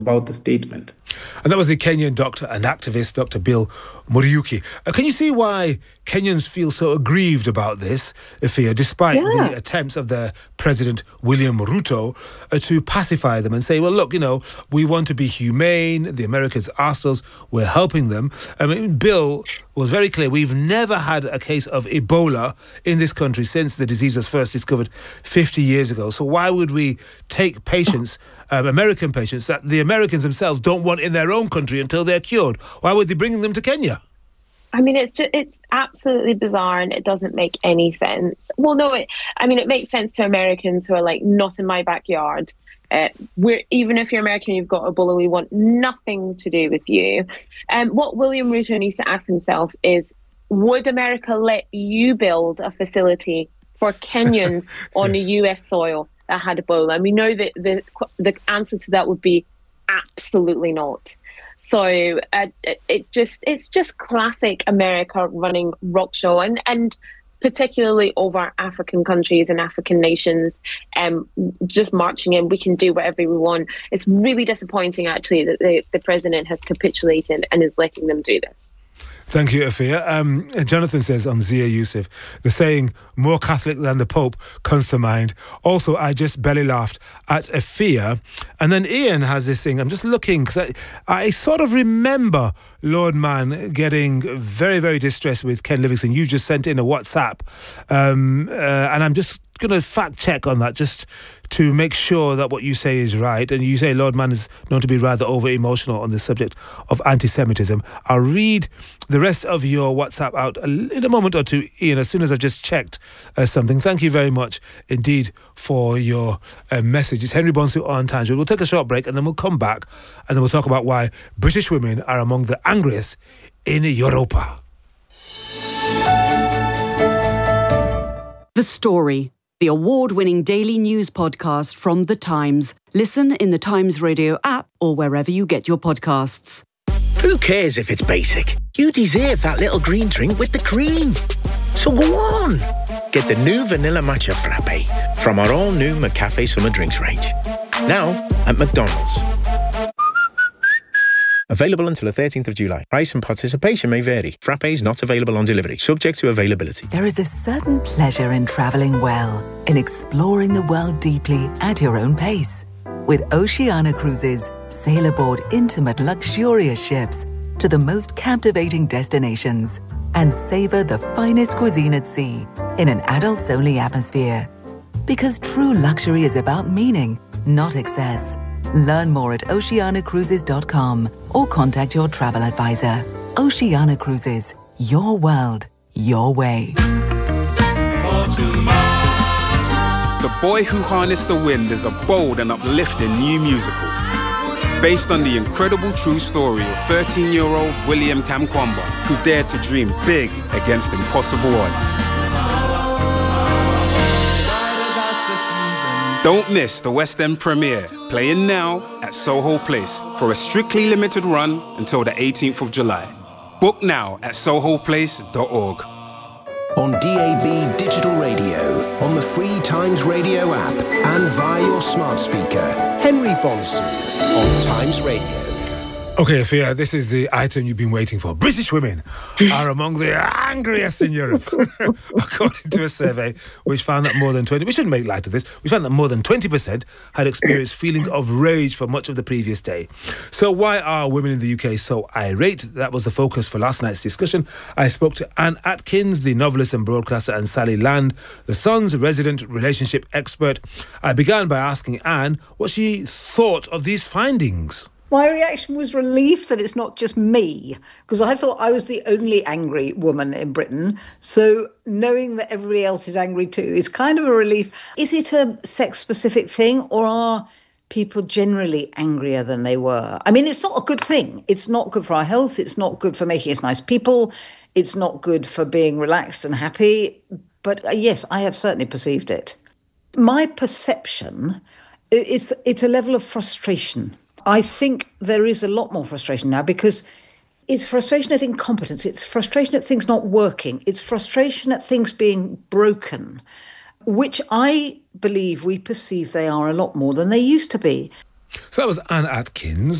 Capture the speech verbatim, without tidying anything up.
about the statement. And that was the Kenyan doctor and activist, Doctor Bill Muriuki. Uh, can you see why Kenyans feel so aggrieved about this, Ifia, despite yeah. the attempts of their president, William Ruto, uh, to pacify them and say, well, look, you know, we want to be humane. The Americans asked us. We're helping them. I mean, Bill was very clear. We've never had a case of Ebola in this country since the disease was first discovered fifty years ago. So why would we take patients, um, American patients, that the Americans themselves don't want in their own country until they're cured? Why would they bring them to Kenya? I mean, it's just, it's absolutely bizarre and it doesn't make any sense. Well, no, it, I mean, it makes sense to Americans who are like, not in my backyard. Uh, we're even if you're American, you've got Ebola, we want nothing to do with you. Um, what William Ruto needs to ask himself is, would America let you build a facility for Kenyans on yes. U S soil that had Ebola? And we know that the the answer to that would be absolutely not. So uh, it, it just it's just classic America running rock show, and and particularly over African countries and African nations, um, just marching in. We can do whatever we want. It's really disappointing, actually, that the, the president has capitulated and is letting them do this. Thank you, Afia. Um, Jonathan says on Zia Yusuf, the saying, more Catholic than the Pope, comes to mind. Also, I just belly laughed at Afia. And then Ian has this thing, I'm just looking, because I, I sort of remember Lord Mann getting very, very distressed with Ken Livingstone. You just sent in a WhatsApp. Um, uh, and I'm just going to fact check on that, just to make sure that what you say is right. And you say Lord Mann is known to be rather over-emotional on the subject of anti-Semitism. I'll read the rest of your WhatsApp out in a moment or two, Ian, as soon as I've just checked uh, something. Thank you very much indeed for your uh, message. It's Henry Bonsu on Tangent. We'll take a short break and then we'll come back and then we'll talk about why British women are among the angriest in Europa. The Story, the award-winning daily news podcast from The Times. Listen in the Times Radio app or wherever you get your podcasts. Who cares if it's basic? You deserve that little green drink with the cream. So go on. Get the new Vanilla Matcha Frappe from our all-new McCafe Summer Drinks range. Now at McDonald's. Available until the thirteenth of July. Price and participation may vary. Frappes not available on delivery. Subject to availability. There is a certain pleasure in travelling well, in exploring the world deeply at your own pace. With Oceania Cruises, sail aboard intimate, luxurious ships to the most captivating destinations and savour the finest cuisine at sea in an adults-only atmosphere. Because true luxury is about meaning, not excess. Learn more at oceania cruises dot com or contact your travel advisor. Oceania Cruises, your world, your way. The Boy Who Harnessed the Wind is a bold and uplifting new musical based on the incredible true story of thirteen-year-old William Kamkwamba, who dared to dream big against impossible odds. Don't miss the West End premiere, playing now at Soho Place for a strictly limited run until the eighteenth of July. Book now at soho place dot org. On D A B digital radio, on the free Times Radio app, and via your smart speaker. Henry Bonsu on Times Radio. Okay, Afia, this is the item you've been waiting for. British women are among the angriest in Europe. According to a survey which found that more than twenty... We shouldn't make light of this. We found that more than twenty percent had experienced feelings of rage for much of the previous day. So why are women in the U K so irate? That was the focus for last night's discussion. I spoke to Anne Atkins, the novelist and broadcaster, and Sally Land, the Sun's resident relationship expert. I began by asking Anne what she thought of these findings. My reaction was relief that it's not just me, because I thought I was the only angry woman in Britain. So knowing that everybody else is angry too is kind of a relief. Is it a sex-specific thing, or are people generally angrier than they were? I mean, it's not a good thing. It's not good for our health. It's not good for making us nice people. It's not good for being relaxed and happy. But uh, yes, I have certainly perceived it. My perception is it's a level of frustration. I think there is a lot more frustration now because it's frustration at incompetence. It's frustration at things not working. It's frustration at things being broken, which I believe we perceive they are a lot more than they used to be. So that was Anne Atkins.